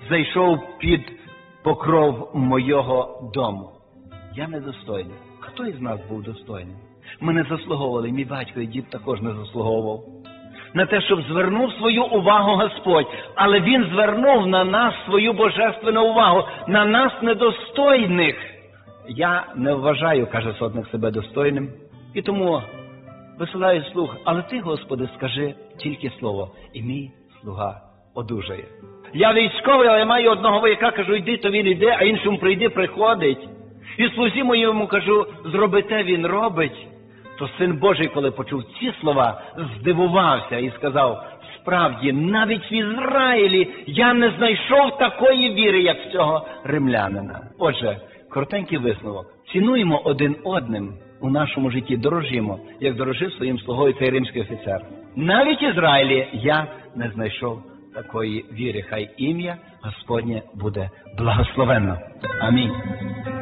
зайшов під покров мого дому. Я недостойний. Хто із нас був достойним? Ми не заслуговували, мій батько і дід також не заслуговував. На те, щоб звернув свою увагу Господь. Але Він звернув на нас свою божественну увагу, на нас недостойних. Я не вважаю, каже сотник, себе достойним. І тому висилаю слуг. Але ти, Господи, скажи тільки слово, і мій слуга одужає. Я військовий, але маю одного вояка, кажу, йди, то він йде, а іншому прийди, приходить. І слузі моєму кажу, зроби те, він робить. То Син Божий, коли почув ці слова, здивувався і сказав, справді, навіть в Ізраїлі я не знайшов такої віри, як в цього римлянина. Отже, коротенький висновок. Цінуємо один одним у нашому житті, дорожимо, як дорожив своїм слугою цей римський офіцер. Навіть в Ізраїлі я не знайшов такої віри. Хай ім'я Господнє буде благословенно. Амінь.